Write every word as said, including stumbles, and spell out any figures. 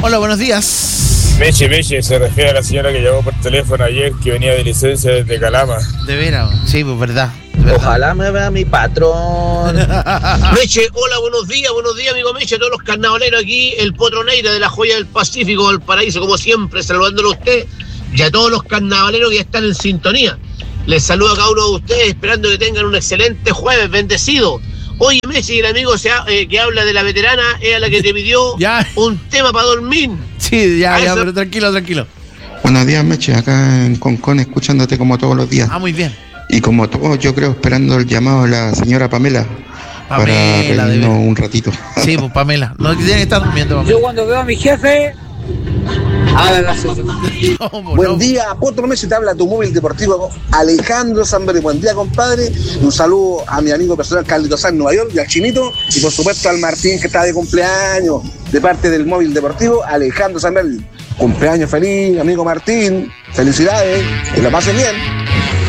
Hola, buenos días. Meche, Meche, se refiere a la señora que llamó por teléfono ayer que venía de licencia desde Calama. De veras, sí, pues verdad, verdad. Ojalá me vea mi patrón. Meche, hola, buenos días, buenos días, amigo Meche, a todos los carnavaleros aquí, el Potro Neira de la Joya del Pacífico, del Paraíso, como siempre, saludándolo a usted y a todos los carnavaleros que ya están en sintonía. Les saludo a cada uno de ustedes, esperando que tengan un excelente jueves, bendecido. Oye, Messi, el amigo se ha, eh, que habla de la veterana, es a la que te pidió ya. un tema para dormir. Sí, ya, A ya, eso... pero tranquilo, tranquilo. Buenos días, Meche, acá en Concón, escuchándote como todos los días. Ah, muy bien. Y como todos, yo creo, esperando el llamado de la señora Pamela, Pamela para reírnos un ratito. Sí, pues Pamela, no tiene que estar durmiendo, Pamela. Yo cuando veo a mi jefe, a la no, Buen no. día, Potro Messi, te habla tu móvil deportivo Alejandro Sanberry. Buen día, compadre. Un saludo a mi amigo personal Carlitos San en Nueva York y al Chinito. Y por supuesto al Martín, que está de cumpleaños, de parte del móvil deportivo Alejandro Sanberry. Cumpleaños feliz, amigo Martín. Felicidades, que lo pasen bien.